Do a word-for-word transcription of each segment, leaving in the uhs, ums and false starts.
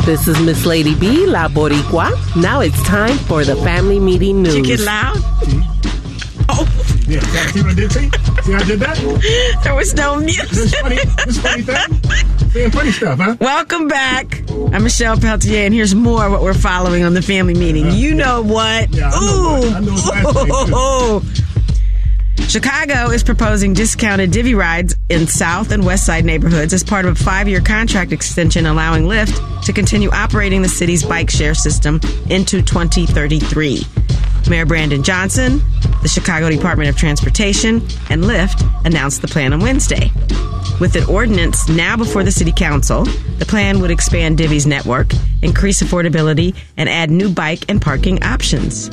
This is Miss Lady B, La Boricua. Now it's time for the family meeting news. Did you get loud? Oh. Yeah, see what I did? See? See how I did that? There was no music. This funny, this funny thing. Saying funny stuff, huh? Welcome back. I'm Michelle Peltier, and here's more of what we're following on the family meeting. Uh, you know what? Yeah, I know Ooh. what. I know what's last name, too. Chicago is proposing discounted Divvy rides in South and West Side neighborhoods as part of a five-year contract extension allowing Lyft to continue operating the city's bike share system into twenty thirty-three. Mayor Brandon Johnson, the Chicago Department of Transportation, and Lyft announced the plan on Wednesday. With an ordinance now before the City Council, the plan would expand Divvy's network, increase affordability, and add new bike and parking options.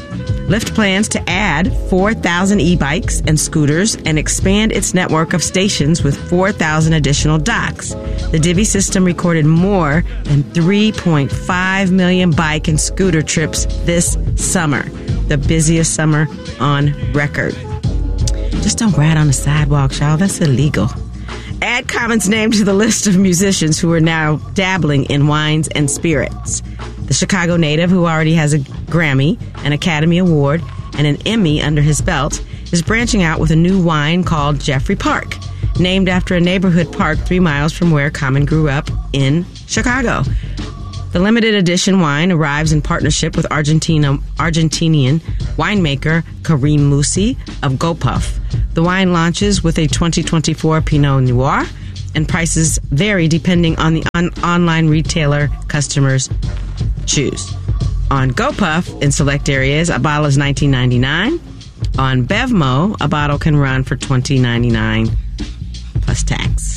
Lyft plans to add four thousand e-bikes and scooters and expand its network of stations with four thousand additional docks. The Divvy system recorded more than three point five million bike and scooter trips this summer, the busiest summer on record. Just don't ride on the sidewalk, y'all. That's illegal. Add Common's name to the list of musicians who are now dabbling in wines and spirits. The Chicago native, who already has a Grammy, an Academy Award, and an Emmy under his belt, is branching out with a new wine called Jeffrey Park, named after a neighborhood park three miles from where Common grew up in Chicago. The limited edition wine arrives in partnership with Argentina, Argentinian winemaker Karim Musi of GoPuff. The wine launches with a twenty twenty-four Pinot Noir, and prices vary depending on the on- online retailer customers choose. On GoPuff, in select areas, a bottle is nineteen ninety-nine dollars. On Bevmo, a bottle can run for twenty ninety-nine dollars plus tax.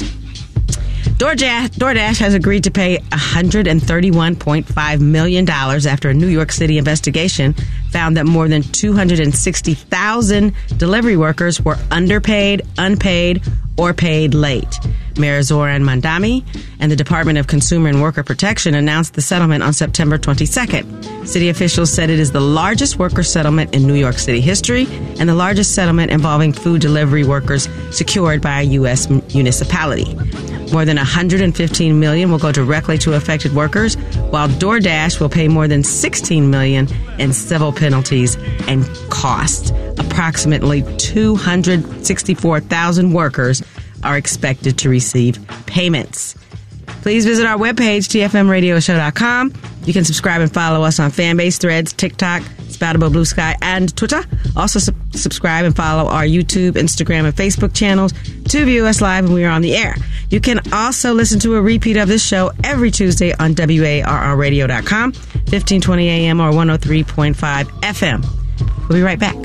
DoorDash, DoorDash has agreed to pay one hundred thirty-one point five million dollars after a New York City investigation found that more than two hundred sixty thousand delivery workers were underpaid, unpaid, or paid late. Mayor Zoran Mandami and the Department of Consumer and Worker Protection announced the settlement on September twenty-second. City officials said it is the largest worker settlement in New York City history and the largest settlement involving food delivery workers secured by a U S municipality. More than one hundred fifteen million dollars will go directly to affected workers, while DoorDash will pay more than sixteen million dollars in civil penalties and costs. Approximately two hundred sixty-four thousand workers are expected to receive payments. Please visit our webpage, T F M radio show dot com. You can subscribe and follow us on Fanbase, Threads, TikTok, Spoutable, Blue Sky, and Twitter. Also, su- subscribe and follow our YouTube, Instagram, and Facebook channels to view us live when we are on the air. You can also listen to a repeat of this show every Tuesday on W A R R radio dot com, fifteen twenty A M or one oh three point five F M. We'll be right back.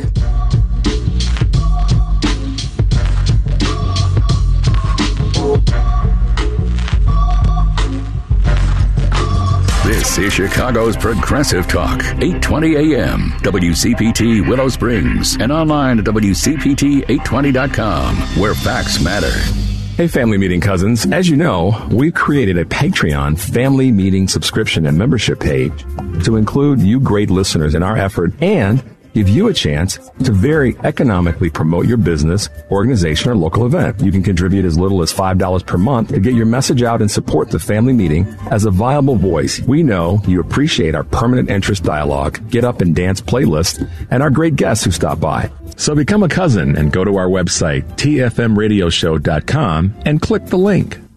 This is Chicago's Progressive Talk, eight twenty A M, W C P T Willow Springs, and online at W C P T eight twenty dot com, where facts matter. Hey, Family Meeting cousins. As you know, we've created a Patreon Family Meeting subscription and membership page to include you great listeners in our effort and give you a chance to very economically promote your business, organization, or local event. You can contribute as little as five dollars per month to get your message out and support the Family Meeting as a viable voice. We know you appreciate our permanent interest dialogue, get up and dance playlist, and our great guests who stop by. So become a cousin and go to our website, T F M radio show dot com, and click the link.